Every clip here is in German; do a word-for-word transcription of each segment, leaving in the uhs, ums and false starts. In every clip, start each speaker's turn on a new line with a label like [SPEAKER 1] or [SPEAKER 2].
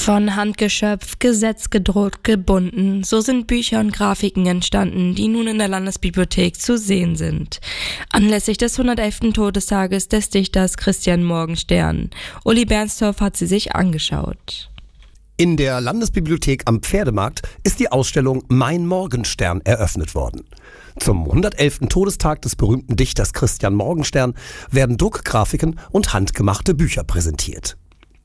[SPEAKER 1] Von Hand geschöpft, Gesetz gedruckt, gebunden, so sind Bücher und Grafiken entstanden, die nun in der Landesbibliothek zu sehen sind. Anlässlich des hundertelften Todestages des Dichters Christian Morgenstern. Uli Bernstorff hat sie sich angeschaut.
[SPEAKER 2] In der Landesbibliothek am Pferdemarkt ist die Ausstellung Mein Morgenstern eröffnet worden. Zum hundertelften Todestag des berühmten Dichters Christian Morgenstern werden Druckgrafiken und handgemachte Bücher präsentiert.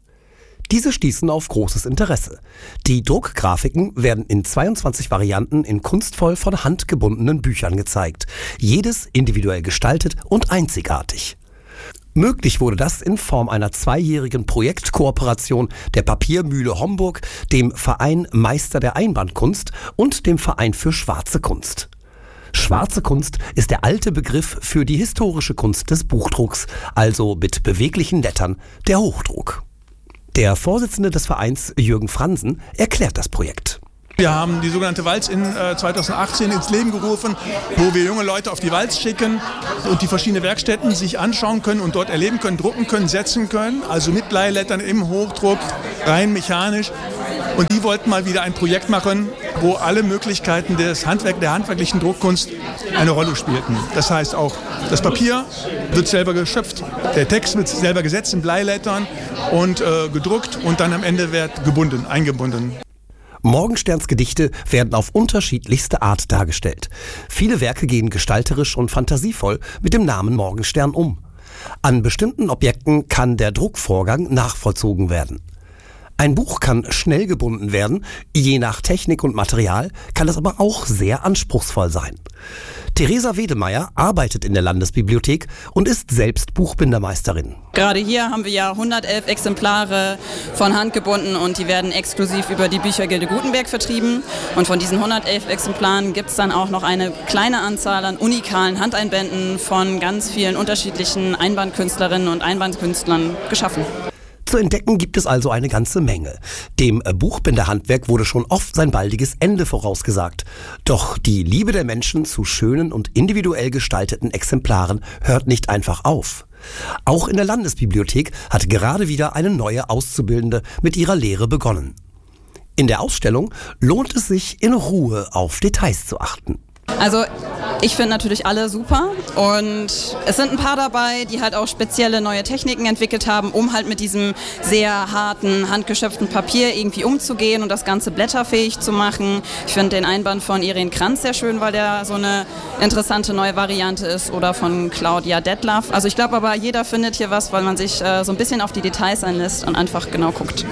[SPEAKER 2] Diese stießen auf großes Interesse. Die Druckgrafiken werden in zweiundzwanzig Varianten in kunstvoll von Hand gebundenen Büchern gezeigt. Jedes individuell gestaltet und einzigartig. Möglich wurde das in Form einer zweijährigen Projektkooperation der Papiermühle Homburg, dem Verein Meister der Einbandkunst und dem Verein für Schwarze Kunst. Schwarze Kunst ist der alte Begriff für die historische Kunst des Buchdrucks, also mit beweglichen Lettern der Hochdruck. Der Vorsitzende des Vereins, Jürgen Fransen, erklärt das Projekt.
[SPEAKER 3] Wir haben die sogenannte Walz in äh, zweitausendachtzehn ins Leben gerufen, wo wir junge Leute auf die Walz schicken und die verschiedenen Werkstätten sich anschauen können und dort erleben können, drucken können, setzen können. Also mit Bleilettern im Hochdruck, rein mechanisch. Und die wollten mal wieder ein Projekt machen, wo alle Möglichkeiten des Handwerk, der handwerklichen Druckkunst eine Rolle spielten. Das heißt auch, das Papier wird selber geschöpft, der Text wird selber gesetzt in Bleilettern und äh, gedruckt und dann am Ende wird gebunden, eingebunden.
[SPEAKER 2] Morgensterns Gedichte werden auf unterschiedlichste Art dargestellt. Viele Werke gehen gestalterisch und fantasievoll mit dem Namen Morgenstern um. An bestimmten Objekten kann der Druckvorgang nachvollzogen werden. Ein Buch kann schnell gebunden werden, je nach Technik und Material kann es aber auch sehr anspruchsvoll sein. Theresa Wedemeyer arbeitet in der Landesbibliothek und ist selbst Buchbindermeisterin.
[SPEAKER 4] Gerade hier haben wir ja hundertelf Exemplare von Hand gebunden und die werden exklusiv über die Büchergilde Gutenberg vertrieben. Und von diesen hundertelf Exemplaren gibt es dann auch noch eine kleine Anzahl an unikalen Handeinbänden von ganz vielen unterschiedlichen Einbandkünstlerinnen und Einbandkünstlern geschaffen.
[SPEAKER 2] Zu entdecken gibt es also eine ganze Menge. Dem Buchbinderhandwerk wurde schon oft sein baldiges Ende vorausgesagt. Doch die Liebe der Menschen zu schönen und individuell gestalteten Exemplaren hört nicht einfach auf. Auch in der Landesbibliothek hat gerade wieder eine neue Auszubildende mit ihrer Lehre begonnen. In der Ausstellung lohnt es sich, in Ruhe auf Details zu achten.
[SPEAKER 4] Also ich finde natürlich alle super und es sind ein paar dabei, die halt auch spezielle neue Techniken entwickelt haben, um halt mit diesem sehr harten, handgeschöpften Papier irgendwie umzugehen und das Ganze blätterfähig zu machen. Ich finde den Einband von Irene Kranz sehr schön, weil der so eine interessante neue Variante ist, oder von Claudia Detlaff. Also ich glaube aber, jeder findet hier was, weil man sich äh, so ein bisschen auf die Details einlässt und einfach genau guckt.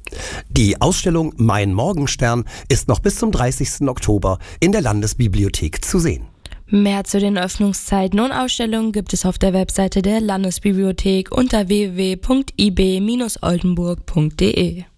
[SPEAKER 2] Die Ausstellung Mein Morgenstern ist noch bis zum dreißigsten Oktober in der Landesbibliothek zu sehen.
[SPEAKER 1] Mehr zu den Öffnungszeiten und Ausstellungen gibt es auf der Webseite der Landesbibliothek unter w w w punkt i b Bindestrich oldenburg punkt d e.